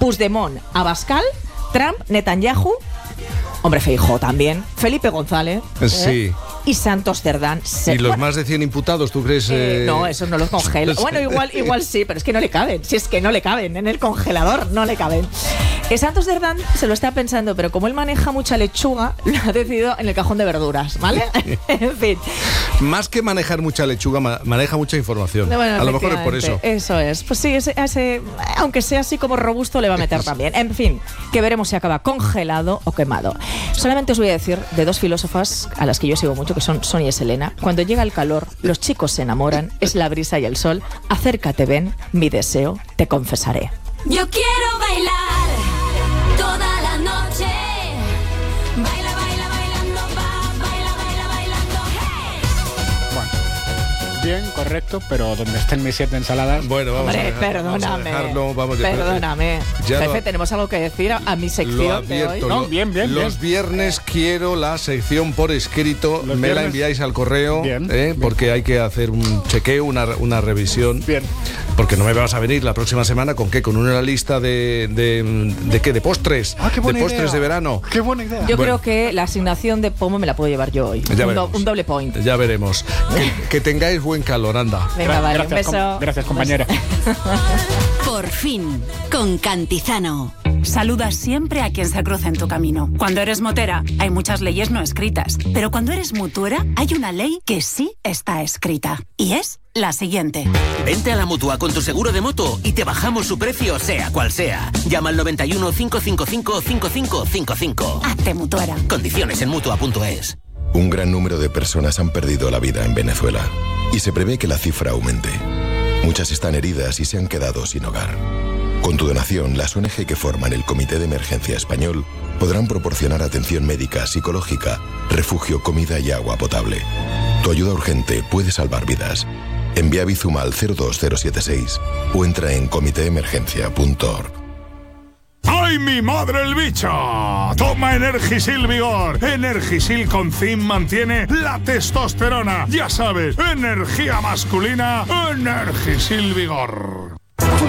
Puigdemont, Abascal, Trump, Netanyahu, hombre, Feijóo también, Felipe González. Sí. Y Santos Cerdán. ¿Y los más de 100 imputados, tú crees? No, esos no los congelo. Bueno, igual sí, pero es que no le caben. Si es que no le caben, en el congelador no le caben. Santos Cerdán se lo está pensando, pero como él maneja mucha lechuga, lo ha decidido en el cajón de verduras, ¿vale? En fin. Más que manejar mucha lechuga, maneja mucha información. Bueno, a lo mejor es por eso. Eso es. Pues sí, aunque sea así como robusto, le va a meter también. En fin, que veremos si acaba congelado o quemado. Solamente os voy a decir de dos filósofas a las que yo sigo mucho, que son Sonia y Selena. Cuando llega el calor, los chicos se enamoran, es la brisa y el sol. Acércate, ven, mi deseo, te confesaré. Yo quiero bailar toda la noche. Baila, baila, bailando, baila, bailando, hey. Bueno, bien, correcto, pero donde estén mis 7 ensaladas. Bueno, Hombre, perdóname. Perdóname. Jefe, tenemos algo que decir a mi sección de hoy. No, bien. Los viernes quiero la sección por escrito. Me la enviáis al correo, porque hay que hacer un chequeo, una revisión. Bien. Porque no me vas a venir la próxima semana con qué, con una lista de qué, de postres, qué buena de postres idea. De verano. Qué buena idea. Yo creo que la asignación de pomo me la puedo llevar yo hoy. Un doble point. Ya veremos. que tengáis buen calor, anda. Venga, vale, un beso. Gracias, compañera. Por fin, con Cantizano. Saluda siempre a quien se cruce en tu camino. Cuando eres motera, hay muchas leyes no escritas. Pero cuando eres mutuera, hay una ley que sí está escrita. Y es la siguiente. Vente a la Mutua con tu seguro de moto y te bajamos su precio, sea cual sea. Llama al 91 555 5555. Hazte mutuera. Condiciones en Mutua.es. Un gran número de personas han perdido la vida en Venezuela y se prevé que la cifra aumente. Muchas están heridas y se han quedado sin hogar. Con tu donación, las ONG que forman el Comité de Emergencia Español podrán proporcionar atención médica, psicológica, refugio, comida y agua potable. Tu ayuda urgente puede salvar vidas. Envía Bizum al 02076 o entra en comitéemergencia.org. ¡Ay, mi madre el bicho! Toma Energisil Vigor. Energisil con zinc mantiene la testosterona. Ya sabes, energía masculina, Energisil Vigor.